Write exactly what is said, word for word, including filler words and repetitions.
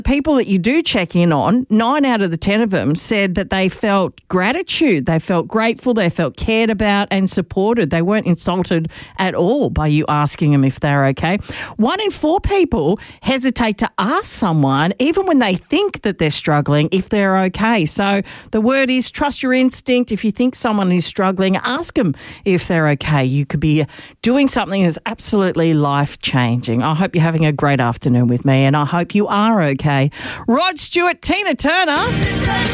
People that you do check in on, nine out of the ten of them said that they felt gratitude, they felt grateful, they felt cared about and supported. They weren't insulted at all by you asking them if they're okay. One in four people hesitate to ask someone, even when they think that they're struggling, if they're okay. So the word is trust your instinct. If you think someone is struggling, ask them if they're okay. You could be doing something that's absolutely life-changing. I hope you're having a great afternoon with me, and I hope you are okay. Rod Stewart, Tina Turner.